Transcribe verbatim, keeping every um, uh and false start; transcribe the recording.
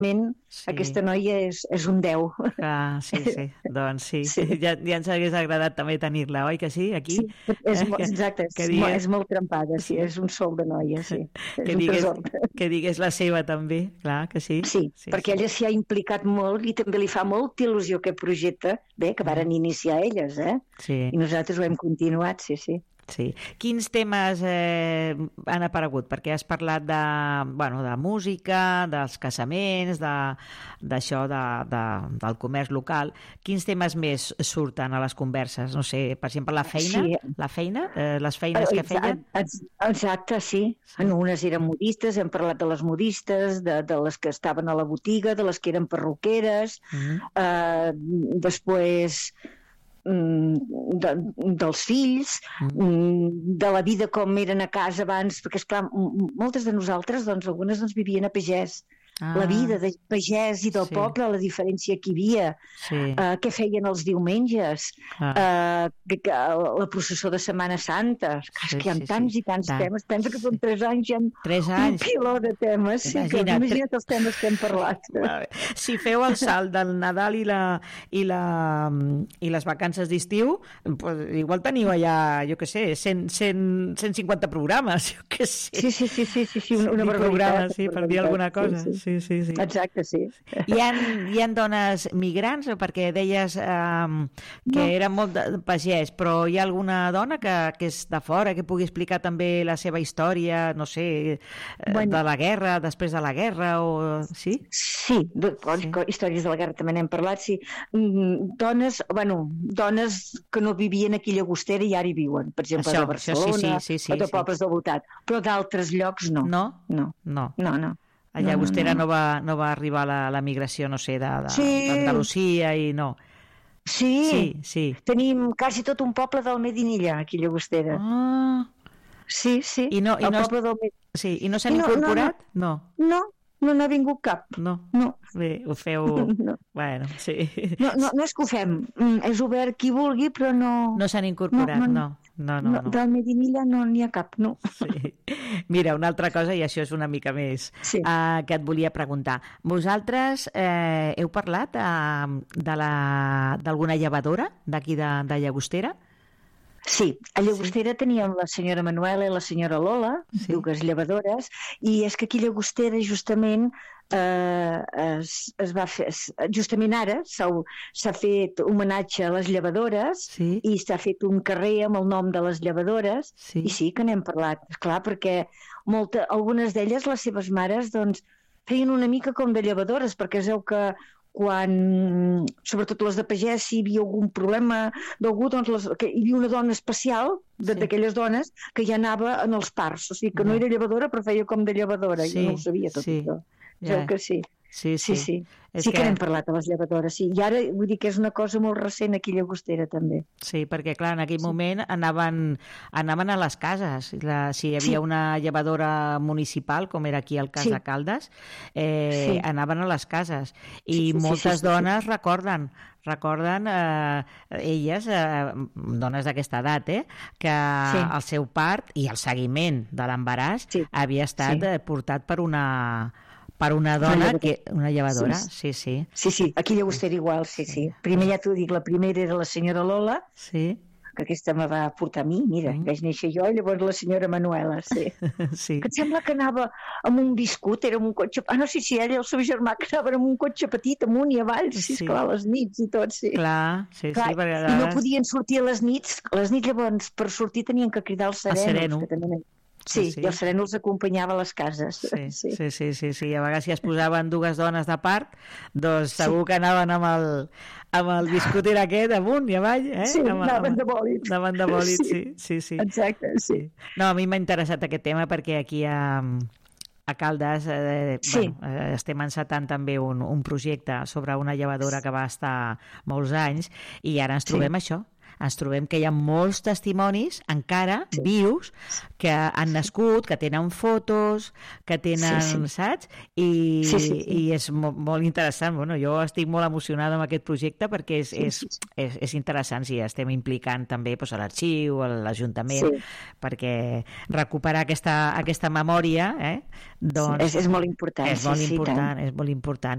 sí. Aquesta noia és, és un deu. Ah, sí, sí, doncs sí, sí. Ja, ja ens hagués agradat també tenir-la, oi que sí, aquí? Sí, és, eh, exacte, és, que digues... és molt trempada, sí, és un sol de noia, sí. Que digués, que digués la seva també, clar que sí. Sí, sí perquè sí. Ella s'hi ha implicat molt i també li fa molta il·lusió aquest projecte, bé, que varen iniciar elles, eh? Sí. I nosaltres ho hem continuat, sí, sí. Sí. Quins temes eh, han aparegut? Perquè has parlat de, bueno, de música, dels casaments, d'això, de, de, de, del comerç local. Quins temes més surten a les converses? No sé, per exemple, la feina? Sí. La feina? Eh, les feines que feien? Exacte, sí. sí. En unes eren modistes, hem parlat de les modistes, de, de les que estaven a la botiga, de les que eren perruqueres, mm-hmm. eh, després... De, dels fills, mm. de la vida com eren a casa abans, perquè esclar, moltes de nosaltres, doncs algunes doncs, vivien a pagès. Ah. La vida de pagès i del sí. poble, la diferència que hi havia, sí. uh, què feien els diumenges, ah. uh, que, que, la processó de Setmana Santa, sí, que hi ha sí, tants sí. i tants Tant. temes, pensa que són tres anys, hi ha tres anys. un piló de temes, sí, Imagina, que, imagina't els temes que hem parlat. Si feu el salt del Nadal i, la, i, la, i les vacances d'estiu, pues, igual teniu allà, jo què sé, cent, cent, cent cinquanta programes, jo què sé. Sí, sí, sí, sí, sí, sí una, una barbaritat. Sí, per dir alguna cosa, sí, sí. Sí, sí, sí. Exacte, sí. Hi ha, hi ha dones migrants? Perquè deies eh, que no. eren molt de pagès, però hi ha alguna dona que, que és de fora, que pugui explicar també la seva història, no sé, bueno. de la guerra, després de la guerra, o... sí? Sí, de, sí. històries de la guerra també n'hem parlat, sí. Dones, bueno, dones que no vivien aquí a Llagostera i ara hi viuen, per exemple, això, a Barcelona, sí, sí, sí, sí, o de pobles sí. del voltant, però d'altres llocs no. No? No, no. no. no. A Llagostera no, no, no. no, va, no va arribar la, la migració, no sé, d'Andalusia sí. i no. Sí. sí, sí. Tenim quasi tot un poble del Medinilla, aquí a Llagostera. Ah. Sí, sí. I no, i el no, poble del Med... sí, i no s'han no, incorporat? No. No, no n'ha vingut cap. No. no. Bé, ho feu... No. Bueno, sí. No, no, no és que ho fem. És obert qui vulgui, però no... No s'han incorporat, no. no. No, no, no. Del Medinilla no n'hi ha cap, no. Sí. Mira, una altra cosa, i això és una mica més, sí. uh, que et volia preguntar. Vosaltres eh, heu parlat uh, de la, d'alguna llevadora d'aquí de, de Llagostera? Sí, a Llagostera sí. teníem la senyora Manuela i la senyora Lola, sí. dues llevadores, i és que aquí a Llagostera justament eh, es, es va fer, justament ara s'ha fet homenatge a les llevadores sí. i s'ha fet un carrer amb el nom de les llevadores sí. i sí que n'hem parlat, clar, perquè molta, algunes d'elles, les seves mares, doncs feien una mica com de llevadores, perquè es veu que quan, sobretot les de pagès, si hi havia algun problema d'algú, doncs les, que hi havia una dona especial d'aquelles sí. dones que ja anava en els parts, o sigui que no, no era llevadora però feia com de llevadora, sí. jo no ho sabia tot sí. això. Ja. Ja. Que sí. Sí, sí. Sí, sí. És sí que, que n'hem parlat a les llevadores, sí. I ara vull dir que és una cosa molt recent aquí a Llagostera també. Sí, perquè clar, en aquell sí. moment anaven, anaven a les cases. La, si hi havia sí. una llevadora municipal, com era aquí el cas sí. de Caldes, eh, sí. anaven a les cases. I sí, sí, moltes sí, sí, dones sí. recorden recorden eh, elles, eh, dones d'aquesta edat, eh, que sí. el seu part i el seguiment de l'embaràs sí. havia estat sí. portat per una per una dona, que una llevadora, sí, sí. Sí, sí, aquí a Llagostera igual, sí, sí. Primer ja t'ho dic, la primera era la senyora Lola, sí. que aquesta me va portar a mi, mira, mm. vaig néixer jo, i llavors la senyora Manuela, sí. sí. Que et sembla que anava amb un biscut, era amb un cotxe... Ah, no, sí, sí, ella i el seu germà, que anaven amb un cotxe petit, amunt i avall, sí, sí. esclar, les nits i tot, sí. Clar, sí, clar, sí. Perquè... I no podien sortir a les nits, les nits llavors, per sortir tenien que cridar els serenos. El sereno. Que també... Sí, sí, i el sereno els acompanyava a les cases. Sí, sí, sí, sí, sí, sí. A vegades si es posaven dues dones de part, doncs segur sí. que anaven amb el, amb el biscuiter aquest amunt i avall, eh? Sí, amb, anaven de bòlit. Anaven de bòlit, sí, sí, sí. Exacte, sí. sí. No, a mi m'ha interessat aquest tema perquè aquí a, a Caldes eh, sí. bueno, eh, estem encetant també un, un projecte sobre una llevadora que va estar molts anys i ara ens trobem sí. això. Ens trobem que hi ha molts testimonis encara sí. vius que han nascut, que tenen fotos, que tenen, sí, sí. saps? I, sí, sí, sí. i és molt, molt interessant. Bueno, jo estic molt emocionada amb aquest projecte perquè és, sí, és, sí. és, és interessant si estem implicant també doncs, a l'arxiu, a l'Ajuntament, sí. perquè recuperar aquesta, aquesta memòria eh, doncs, sí, és, és molt important. És molt sí, important, sí, és molt important.